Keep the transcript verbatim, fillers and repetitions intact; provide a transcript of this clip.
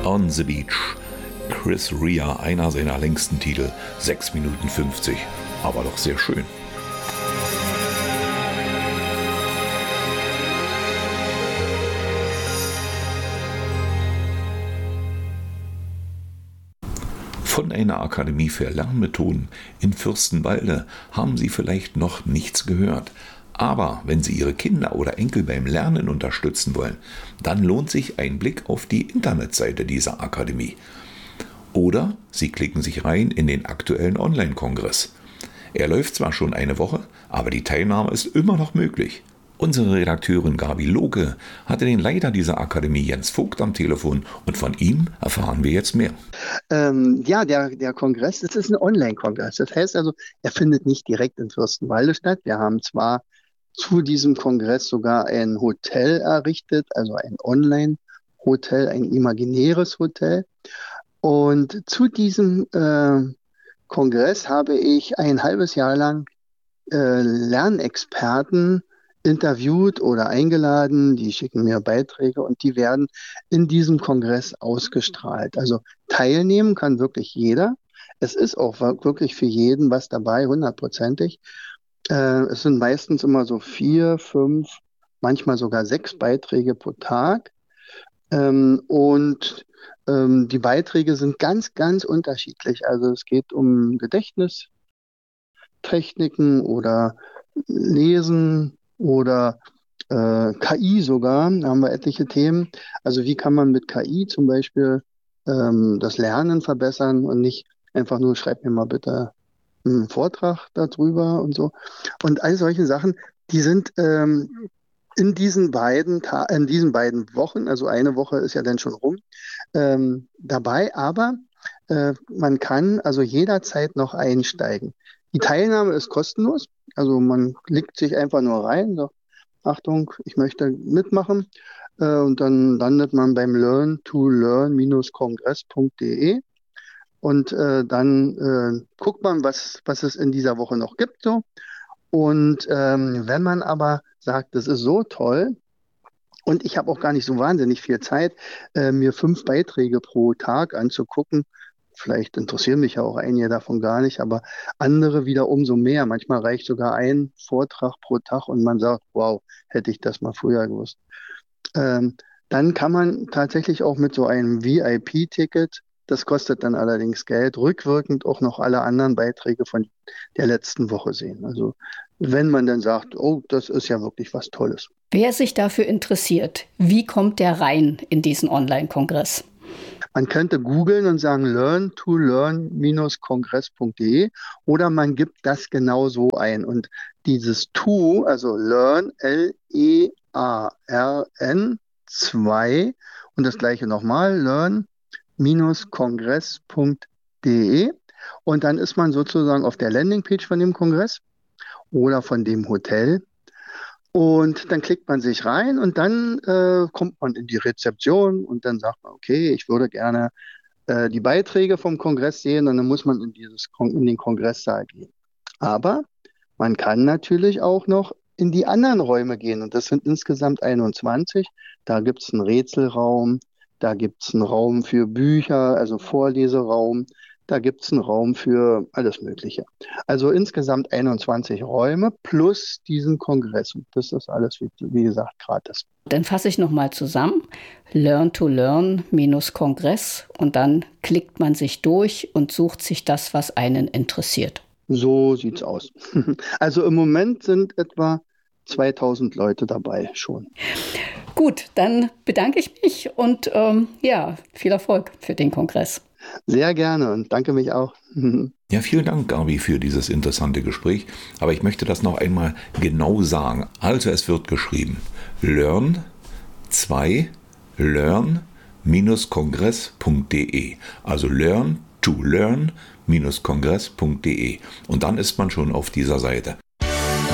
On the Beach. Chris Rea, einer seiner längsten Titel, sechs Minuten fünfzig, aber doch sehr schön. Von einer Akademie für Lernmethoden in Fürstenwalde haben Sie vielleicht noch nichts gehört. Aber wenn Sie Ihre Kinder oder Enkel beim Lernen unterstützen wollen, dann lohnt sich ein Blick auf die Internetseite dieser Akademie. Oder Sie klicken sich rein in den aktuellen Online-Kongress. Er läuft zwar schon eine Woche, aber die Teilnahme ist immer noch möglich. Unsere Redakteurin Gabi Lohke hatte den Leiter dieser Akademie Jens Vogt am Telefon und von ihm erfahren wir jetzt mehr. Ähm, ja, der, der Kongress, das ist ein Online-Kongress. Das heißt also, er findet nicht direkt in Fürstenwalde statt. Wir haben zwar zu diesem Kongress sogar ein Hotel errichtet, also ein Online-Hotel, ein imaginäres Hotel. Und zu diesem äh, Kongress habe ich ein halbes Jahr lang äh, Lernexperten interviewt oder eingeladen, die schicken mir Beiträge und die werden in diesem Kongress ausgestrahlt. Also teilnehmen kann wirklich jeder. Es ist auch wirklich für jeden was dabei, hundertprozentig. Äh, es sind meistens immer so vier, fünf, manchmal sogar sechs Beiträge pro Tag. Ähm, und ähm, die Beiträge sind ganz, ganz unterschiedlich. Also es geht um Gedächtnistechniken oder Lesen, oder äh, K I sogar, da haben wir etliche Themen. Also wie kann man mit K I zum Beispiel ähm, das Lernen verbessern und nicht einfach nur, schreib mir mal bitte einen Vortrag darüber und so. Und all solche Sachen, die sind ähm, in diesen beiden Ta- in diesen beiden Wochen, also eine Woche ist ja dann schon rum, ähm, dabei, aber äh, man kann also jederzeit noch einsteigen. Die Teilnahme ist kostenlos, also man klickt sich einfach nur rein, sagt, Achtung, ich möchte mitmachen, äh, und dann landet man beim learn to learn kongress punkt de und äh, dann äh, guckt man, was, was es in dieser Woche noch gibt. So. Und ähm, wenn man aber sagt, das ist so toll, und ich habe auch gar nicht so wahnsinnig viel Zeit, äh, mir fünf Beiträge pro Tag anzugucken. Vielleicht interessieren mich ja auch einige davon gar nicht, aber andere wieder umso mehr. Manchmal reicht sogar ein Vortrag pro Tag und man sagt, wow, hätte ich das mal früher gewusst. Ähm, dann kann man tatsächlich auch mit so einem V I P-Ticket, das kostet dann allerdings Geld, rückwirkend auch noch alle anderen Beiträge von der letzten Woche sehen. Also wenn man dann sagt, oh, das ist ja wirklich was Tolles. Wer sich dafür interessiert, wie kommt der rein in diesen Online-Kongress? Man könnte googeln und sagen learn to learn kongress punkt de oder man gibt das genau so ein. Und dieses to, also learn, L E A R N zwei und das gleiche nochmal, learn kongress punkt de und dann ist man sozusagen auf der Landingpage von dem Kongress oder von dem Hotel. Und dann klickt man sich rein und dann äh, kommt man in die Rezeption und dann sagt man, okay, ich würde gerne äh, die Beiträge vom Kongress sehen und dann muss man in, dieses Kon- in den Kongresssaal gehen. Aber man kann natürlich auch noch in die anderen Räume gehen und das sind insgesamt einundzwanzig. Da gibt es einen Rätselraum, da gibt es einen Raum für Bücher, also Vorleseraum. Da gibt es einen Raum für alles Mögliche. Also insgesamt einundzwanzig Räume plus diesen Kongress. Und das ist alles, wie, wie gesagt, gratis. Dann fasse ich nochmal zusammen. learn to learn kongress und dann klickt man sich durch und sucht sich das, was einen interessiert. So sieht's aus. Also im Moment sind etwa zweitausend Leute dabei schon. Gut, dann bedanke ich mich und ähm, ja, viel Erfolg für den Kongress. Sehr gerne und danke mich auch. Ja, vielen Dank, Gabi, für dieses interessante Gespräch. Aber ich möchte das noch einmal genau sagen. Also es wird geschrieben learn zwei learn kongress punkt de. Also learn to learn kongress punkt de. Und dann ist man schon auf dieser Seite.